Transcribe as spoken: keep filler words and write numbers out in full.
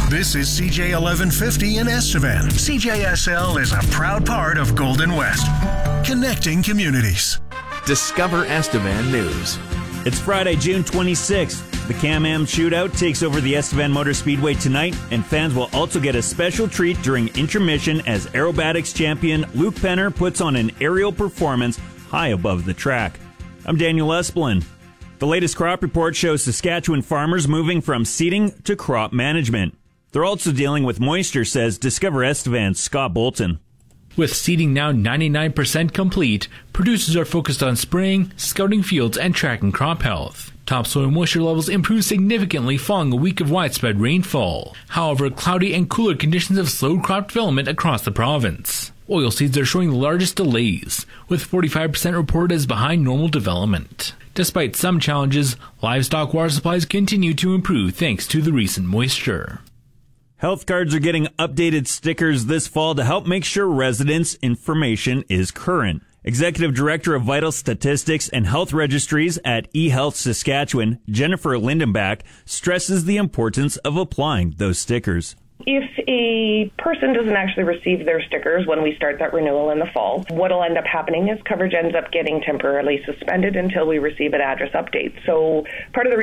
This is C J eleven fifty in Estevan. C J S L is a proud part of Golden West, connecting communities. Discover Estevan News. It's Friday, June twenty-sixth. The Can-Am Shootout takes over the Estevan Motor Speedway tonight, and fans will also get a special treat during intermission as aerobatics champion Luke Penner puts on an aerial performance high above the track. I'm Daniel Esplin. The latest crop report shows Saskatchewan farmers moving from seeding to crop management. They're also dealing with moisture, says Discover Estevan's Scott Bolton. With seeding now ninety-nine percent complete, producers are focused on spraying, scouting fields, and tracking crop health. Topsoil moisture levels improved significantly following a week of widespread rainfall. However, cloudy and cooler conditions have slowed crop development across the province. Oilseeds are showing the largest delays, with forty-five percent reported as behind normal development. Despite some challenges, livestock water supplies continue to improve thanks to the recent moisture. Health cards are getting updated stickers this fall to help make sure residents' information is current. Executive Director of Vital Statistics and Health Registries at eHealth Saskatchewan, Jennifer Lindenbach, stresses the importance of applying those stickers. If a person doesn't actually receive their stickers when we start that renewal in the fall, what will end up happening is coverage ends up getting temporarily suspended until we receive an address update. So part of the